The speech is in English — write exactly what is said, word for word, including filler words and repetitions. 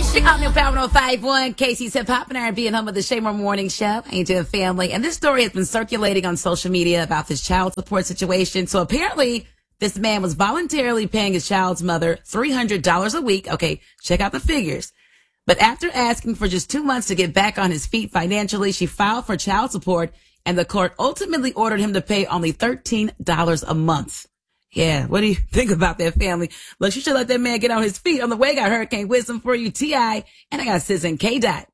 Chicago Power one oh five point one, Casey's Hip Hop and R and B and home of the Shamer Morning Show. Angel family. And this story has been circulating on social media about this child support situation. So apparently this man was voluntarily paying his child's mother three hundred dollars a week. Okay, check out the figures. But after asking for just two months to get back on his feet financially, she filed for child support and the court ultimately ordered him to pay only thirteen dollars a month. Yeah, what do you think about that, family? Look, you should let that man get on his feet. On the way, got Hurricane Wisdom for you, T I, and I got Sis and K Dot.